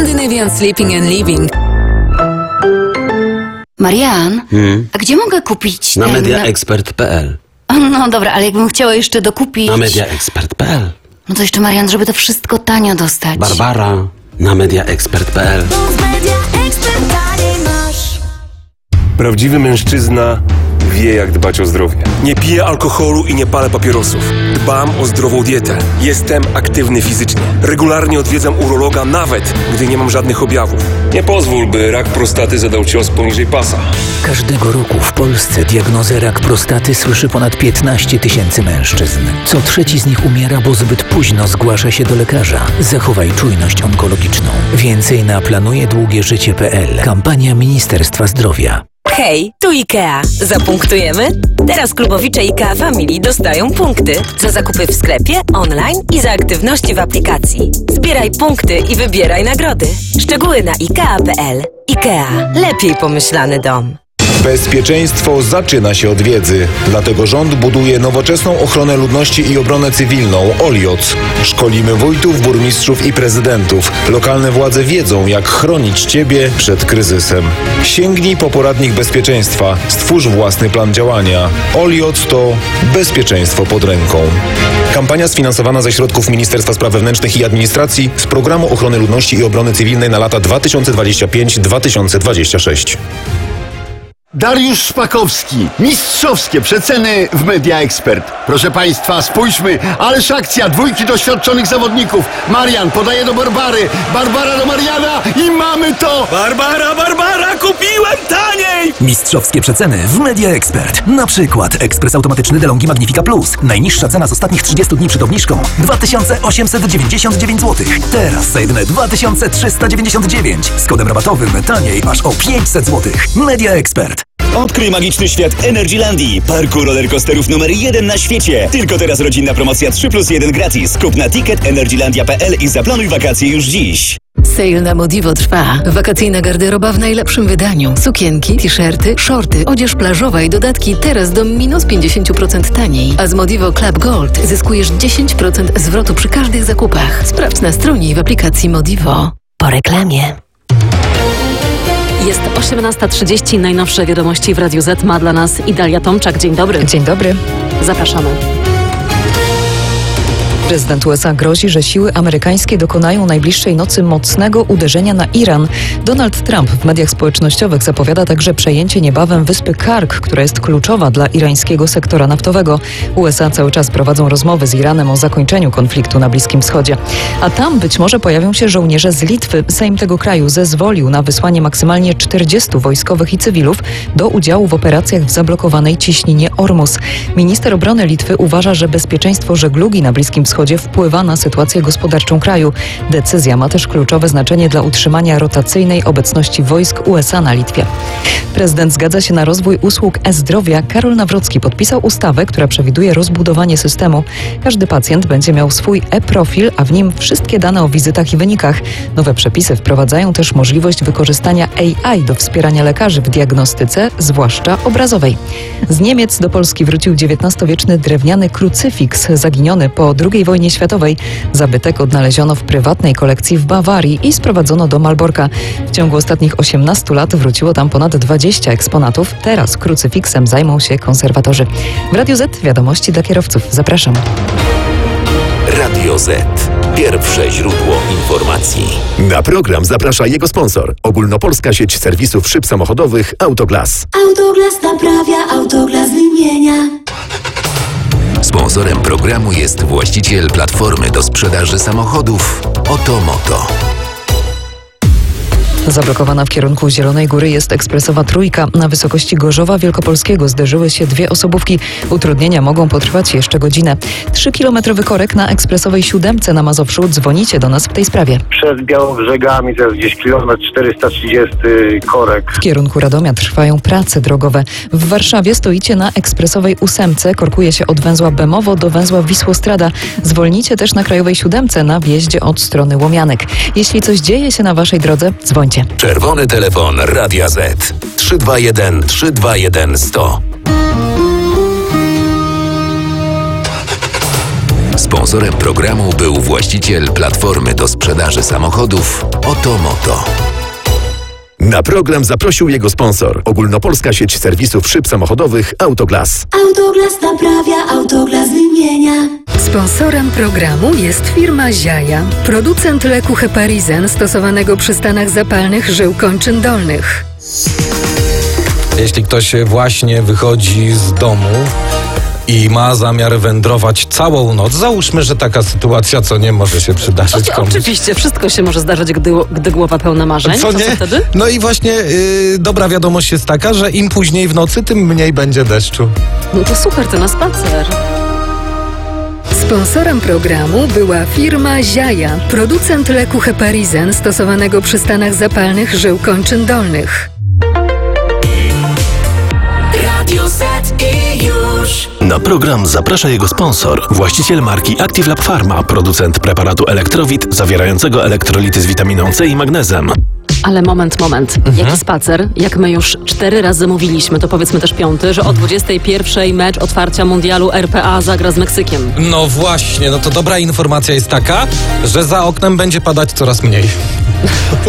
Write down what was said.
Scandinavian Sleeping and Living. Marian, a gdzie mogę kupić Na mediaexpert.pl. No dobra, ale jakbym chciała jeszcze dokupić... Na mediaexpert.pl. No to jeszcze, Marian, żeby to wszystko tanio dostać. Barbara, na mediaexpert.pl. Prawdziwy mężczyzna wie, jak dbać o zdrowie. Nie piję alkoholu i nie palę papierosów. Dbam o zdrową dietę. Jestem aktywny fizycznie. Regularnie odwiedzam urologa, nawet gdy nie mam żadnych objawów. Nie pozwól, by rak prostaty zadał cios poniżej pasa. Każdego roku w Polsce diagnozę rak prostaty słyszy ponad 15 000 mężczyzn. Co trzeci z nich umiera, bo zbyt późno zgłasza się do lekarza. Zachowaj czujność onkologiczną. Więcej na planujedługieżycie.pl. Kampania Ministerstwa Zdrowia. Hej, tu IKEA. Zapunktujemy? Teraz klubowicze IKEA Family dostają punkty za zakupy w sklepie, online i za aktywności w aplikacji. Zbieraj punkty i wybieraj nagrody. Szczegóły na IKEA.pl. IKEA. Lepiej pomyślany dom. Bezpieczeństwo zaczyna się od wiedzy. Dlatego rząd buduje nowoczesną ochronę ludności i obronę cywilną OLIOC. Szkolimy wójtów, burmistrzów i prezydentów. Lokalne władze wiedzą, jak chronić Ciebie przed kryzysem. Sięgnij po poradnik bezpieczeństwa. Stwórz własny plan działania. OLIOC to bezpieczeństwo pod ręką. Kampania sfinansowana ze środków Ministerstwa Spraw Wewnętrznych i Administracji z Programu Ochrony Ludności i Obrony Cywilnej na lata 2025-2026. Dariusz Szpakowski. Mistrzowskie przeceny w Media Expert. Proszę Państwa, spójrzmy, ależ akcja, dwójki doświadczonych zawodników. Marian podaje do Barbary, Barbara do Mariana i mamy to! Barbara, kupiłem taniej! Mistrzowskie przeceny w Media Expert. Na przykład ekspres automatyczny DeLonghi Magnifica Plus. Najniższa cena z ostatnich 30 dni przed obniżką 2899 zł. Teraz za jedyne 2399. Z kodem rabatowym taniej aż o 500 zł. Media Expert. Odkryj magiczny świat Energylandii, parku rollercoasterów numer 1 na świecie. Tylko teraz rodzinna promocja 3+1 gratis. Kup na ticket.energylandia.pl i zaplanuj wakacje już dziś. Sale na Modivo trwa. Wakacyjna garderoba w najlepszym wydaniu. Sukienki, t-shirty, shorty, odzież plażowa i dodatki teraz do minus 50% taniej. A z Modivo Club Gold zyskujesz 10% zwrotu przy każdych zakupach. Sprawdź na stronie i w aplikacji Modivo. Po reklamie. Jest 18:30. Najnowsze wiadomości w Radiu Z ma dla nas Idalia Tomczak. Dzień dobry. Dzień dobry. Zapraszamy. Prezydent USA grozi, że siły amerykańskie dokonają najbliższej nocy mocnego uderzenia na Iran. Donald Trump w mediach społecznościowych zapowiada także przejęcie niebawem wyspy Kark, która jest kluczowa dla irańskiego sektora naftowego. USA cały czas prowadzą rozmowy z Iranem o zakończeniu konfliktu na Bliskim Wschodzie. A tam być może pojawią się żołnierze z Litwy. Sejm tego kraju zezwolił na wysłanie maksymalnie 40 wojskowych i cywilów do udziału w operacjach w zablokowanej ciśnienie Ormus. Minister obrony Litwy uważa, że bezpieczeństwo żeglugi na Bliskim Wschodzie wpływa na sytuację gospodarczą kraju. Decyzja ma też kluczowe znaczenie dla utrzymania rotacyjnej obecności wojsk USA na Litwie. Prezydent zgadza się na rozwój usług e-zdrowia. Karol Nawrocki podpisał ustawę, która przewiduje rozbudowanie systemu. Każdy pacjent będzie miał swój e-profil, a w nim wszystkie dane o wizytach i wynikach. Nowe przepisy wprowadzają też możliwość wykorzystania AI do wspierania lekarzy w diagnostyce, zwłaszcza obrazowej. Z Niemiec do Polski wrócił XIX-wieczny drewniany krucyfiks zaginiony po II wojnie światowej. Zabytek odnaleziono w prywatnej kolekcji w Bawarii i sprowadzono do Malborka. W ciągu ostatnich 18 lat wróciło tam ponad 20 eksponatów. Teraz krucyfiksem zajmą się konserwatorzy. W Radiu Z wiadomości dla kierowców. Zapraszam. Radio Z. Pierwsze źródło informacji. Na program zaprasza jego sponsor. Ogólnopolska sieć serwisów szyb samochodowych Autoglas. Autoglas naprawia, Autoglas wymienia. Sponsorem programu jest właściciel platformy do sprzedaży samochodów Otomoto. Zablokowana w kierunku Zielonej Góry jest ekspresowa trójka. Na wysokości Gorzowa Wielkopolskiego zderzyły się dwie osobówki. Utrudnienia mogą potrwać jeszcze godzinę. 3-kilometrowy korek na ekspresowej 7 na Mazowszu. Dzwonicie do nas w tej sprawie. Przed Białobrzegami to jest gdzieś 430 korek. W kierunku Radomia trwają prace drogowe. W Warszawie stoicie na ekspresowej 8. Korkuje się od węzła Bemowo do węzła Wisłostrada. Zwolnicie też na Krajowej 7 na wjeździe od strony Łomianek. Jeśli coś dzieje się na waszej drodze, dzwońcie. Czerwony telefon Radia Z 321 321 100. Sponsorem programu był właściciel platformy do sprzedaży samochodów Otomoto. Na program zaprosił jego sponsor. Ogólnopolska sieć serwisów szyb samochodowych Autoglas. Autoglas naprawia, Autoglas wymienia. Sponsorem programu jest firma Ziaja, producent leku Heparizen stosowanego przy stanach zapalnych żył kończyn dolnych. Jeśli ktoś właśnie wychodzi z domu i ma zamiar wędrować całą noc, załóżmy, że taka sytuacja, co nie może się przydarzyć komuś. Oczywiście, wszystko się może zdarzyć, gdy głowa pełna marzeń. Co nie? Co wtedy? No i właśnie dobra wiadomość jest taka, że im później w nocy, tym mniej będzie deszczu. No to super, to na spacer. Sponsorem programu była firma Ziaja, producent leku Heparizen stosowanego przy stanach zapalnych żył kończyn dolnych. Radio Z i już. Na program zaprasza jego sponsor, właściciel marki Active Lab Pharma, producent preparatu Elektrowit zawierającego elektrolity z witaminą C i magnezem. Ale moment. Jaki spacer? Jak my już 4 razy mówiliśmy, to powiedzmy też 5, że o 21 mecz otwarcia mundialu RPA zagra z Meksykiem. No właśnie, no to dobra informacja jest taka, że za oknem będzie padać coraz mniej.